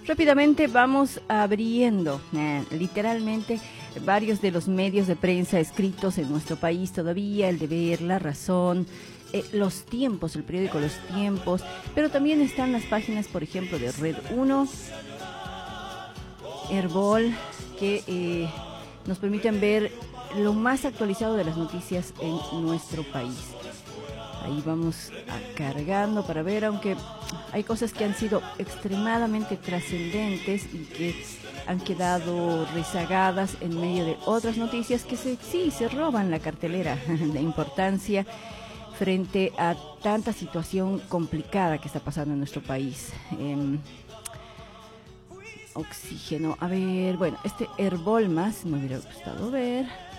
Rápidamente vamos abriendo, literalmente, varios de los medios de prensa escritos en nuestro país todavía, El Deber, La Razón, Los Tiempos, el periódico Los Tiempos, pero también están las páginas, por ejemplo, de Red 1, Herbol, que nos permiten ver lo más actualizado de las noticias en nuestro país. Ahí vamos cargando para ver, aunque hay cosas que han sido extremadamente trascendentes y que han quedado rezagadas en medio de otras noticias que se roban la cartelera de importancia frente a tanta situación complicada que está pasando en nuestro país. Oxígeno, a ver, bueno, este Herbol más me hubiera gustado ver.